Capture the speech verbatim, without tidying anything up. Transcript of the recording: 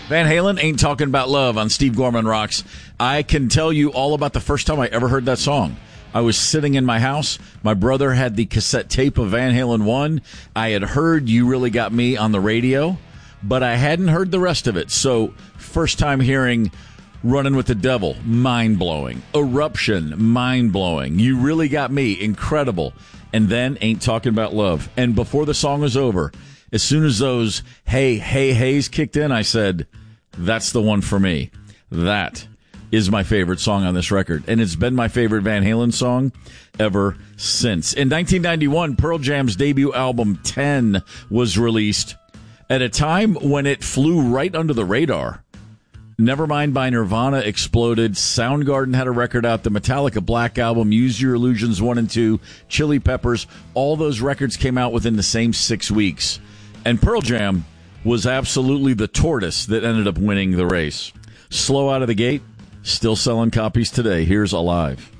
Van Halen, Ain't Talking About Love on Steve Gorman Rocks. I can tell you all about the first time I ever heard that song. I was sitting in my house. My brother had the cassette tape of Van Halen one. I had heard You Really Got Me on the radio, but I hadn't heard the rest of it. So first time hearing Running with the Devil, mind-blowing. Eruption, mind-blowing. You Really Got Me, incredible. And then Ain't Talking About Love. And before the song was over, as soon as those hey, hey, heys kicked in, I said, that's the one for me. That is my favorite song on this record. And it's been my favorite Van Halen song ever since. In nineteen ninety-one, Pearl Jam's debut album, ten, was released at a time when it flew right under the radar. Nevermind by Nirvana exploded. Soundgarden had a record out. The Metallica Black Album, Use Your Illusions one and two, Chili Peppers. All those records came out within the same six weeks. And Pearl Jam was absolutely the tortoise that ended up winning the race. Slow out of the gate, still selling copies today. Here's Alive.